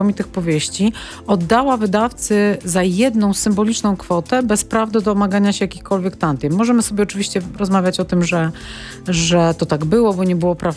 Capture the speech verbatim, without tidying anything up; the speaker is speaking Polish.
znakomitych powieści, oddała wydawcy za jedną symboliczną kwotę bez praw do domagania się jakichkolwiek tantiem. Możemy sobie oczywiście rozmawiać o tym, że, że to tak było, bo nie było praw